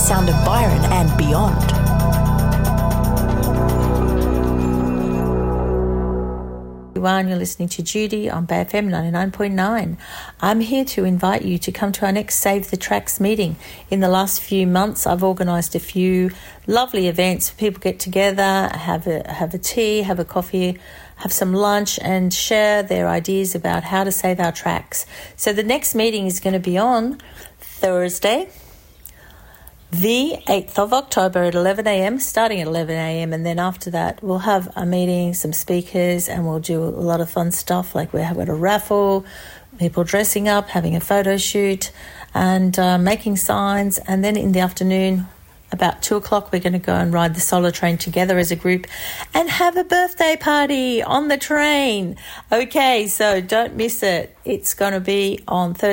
sound of Byron and beyond. You're listening to Judy on Bay FM 99.9. I'm here to invite you to come to our next Save the Tracks meeting. In the last few months, I've organised a few lovely events. People get together, have a tea, have a coffee, have some lunch and share their ideas about how to save our tracks. So the next meeting is going to be on Thursday, the 8th of October at 11 a.m, starting at 11 a.m, and then after that we'll have a meeting, some speakers, and we'll do a lot of fun stuff, like we're having a raffle, people dressing up, having a photo shoot, and making signs. And then in the afternoon, about 2 o'clock, we're going to go and ride the solar train together as a group and have a birthday party on the train. Okay, so don't miss it. It's going to be on Thursday.